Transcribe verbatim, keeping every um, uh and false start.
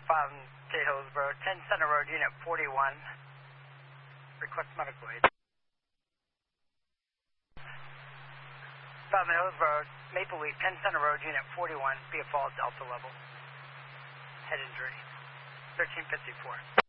five to Hillsborough, ten Center Road, Unit forty-one. Request medical aid. five to Hillsborough, Maple Leaf, ten Center Road, Unit forty-one. Be a fall Delta level. Head injury. thirteen fifty-four.